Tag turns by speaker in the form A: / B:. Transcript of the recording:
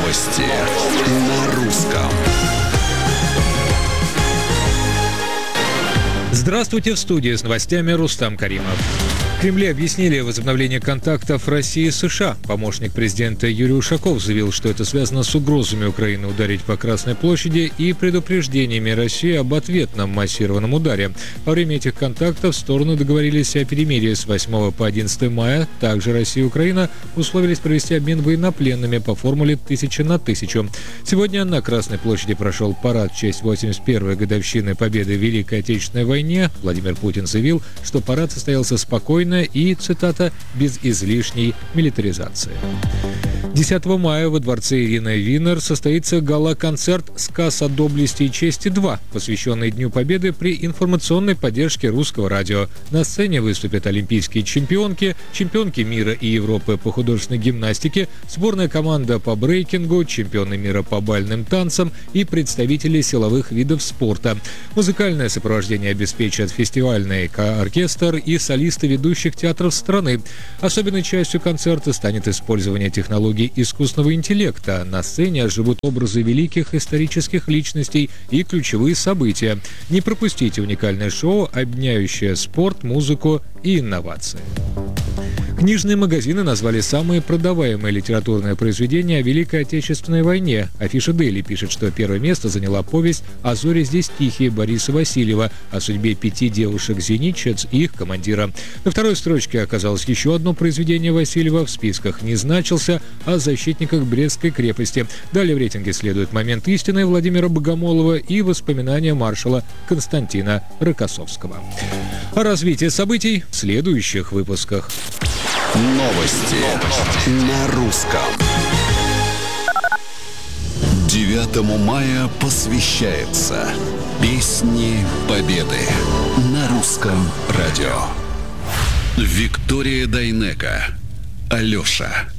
A: Новости на русском.
B: Здравствуйте, в студии с новостями Рустам Каримов. В Кремле объяснили возобновление контактов России и США. Помощник президента Юрий Ушаков заявил, что это связано с угрозами Украины ударить по Красной площади и предупреждениями России об ответном массированном ударе. Во время этих контактов стороны договорились о перемирии с 8 по 11 мая. Также Россия и Украина условились провести обмен военнопленными по формуле 1000 на 1000. Сегодня на Красной площади прошел парад в честь 81-й годовщины победы в Великой Отечественной войне. Владимир Путин заявил, что парад состоялся спокойно и, цитата, «без излишней милитаризации». 10 мая во дворце Ирины Винер состоится гала-концерт «Сказ о доблести и чести 2», посвященный Дню Победы при информационной поддержке Русского радио. На сцене выступят олимпийские чемпионки, чемпионки мира и Европы по художественной гимнастике, сборная команда по брейкингу, чемпионы мира по бальным танцам и представители силовых видов спорта. Музыкальное сопровождение обеспечат фестивальный оркестр и солисты ведущих театров страны. Особенной частью концерта станет использование технологий искусственного интеллекта. На сцене оживут образы великих исторических личностей и ключевые события. Не пропустите уникальное шоу, объединяющее спорт, музыку и инновации. Книжные магазины назвали самые продаваемые литературные произведения о Великой Отечественной войне. Афиша Дейли пишет, что первое место заняла повесть «А зори здесь тихие» Бориса Васильева о судьбе 5 девушек-зенитчиц и их командира. На второй строчке оказалось еще одно произведение Васильева, в списках не значился, о защитниках Брестской крепости. Далее в рейтинге следует «Момент истины» Владимира Богомолова и воспоминания маршала Константина Рокоссовского. О развитии событий в следующих выпусках.
A: Новости на русском. 9 мая посвящается Песни Победы на русском радио. Виктория Дайнеко, Алеша.